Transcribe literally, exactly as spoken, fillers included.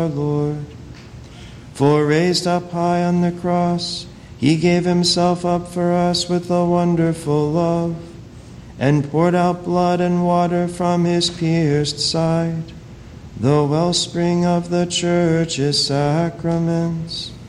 our Lord. For raised up high on the cross, he gave himself up for us with a wonderful love, and poured out blood and water from his pierced side, the wellspring of the church's sacraments.